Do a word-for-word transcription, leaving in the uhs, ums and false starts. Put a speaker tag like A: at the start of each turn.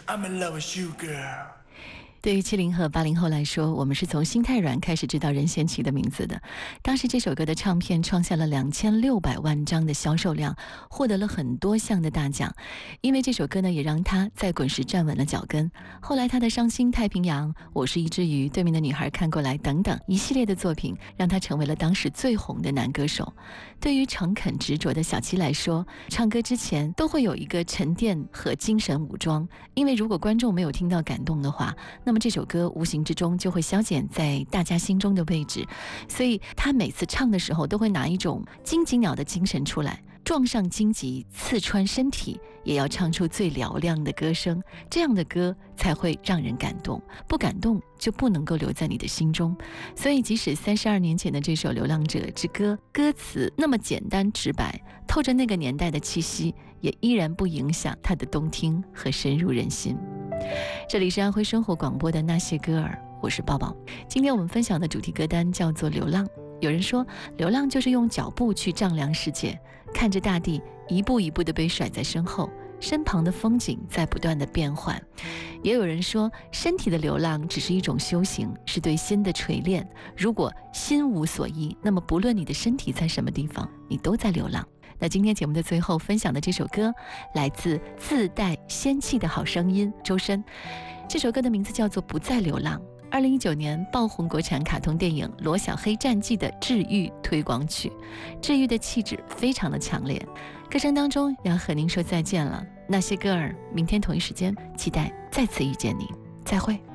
A: I'm in love with you, girl。
B: 对于七零和八零后来说，我们是从心太软开始知道任贤齐的名字的。当时这首歌的唱片创下了两千六百万张的销售量，获得了很多项的大奖。因为这首歌呢，也让他在滚石站稳了脚跟。后来他的《伤心太平洋》、《我是一只鱼》、《对面的女孩看过来》等等一系列的作品，让他成为了当时最红的男歌手。对于诚恳执着的小七来说，唱歌之前都会有一个沉淀和精神武装，因为如果观众没有听到感动的话，那么这首歌无形之中就会消减在大家心中的位置。所以他每次唱的时候都会拿一种荆棘鸟的精神出来，撞上荆棘刺穿身体，也要唱出最嘹亮的歌声，这样的歌才会让人感动，不感动就不能够留在你的心中。所以即使三十二年前的这首《流浪者之歌》歌词那么简单直白，透着那个年代的气息，也依然不影响它的动听和深入人心。这里是安徽生活广播的那些歌儿，我是抱抱。今天我们分享的主题歌单叫做流浪。有人说流浪就是用脚步去丈量世界，看着大地一步一步地被甩在身后，身旁的风景在不断的变换。也有人说身体的流浪只是一种修行，是对心的锤炼。如果心无所依，那么不论你的身体在什么地方，你都在流浪。那今天节目的最后分享的这首歌来自自带仙气的好声音周深，这首歌的名字叫做不再流浪，二零一九年爆红国产卡通电影《罗小黑战记》的治愈推广曲，治愈的气质非常的强烈。歌声当中要和您说再见了，那些歌儿，明天同一时间期待再次遇见你，再会。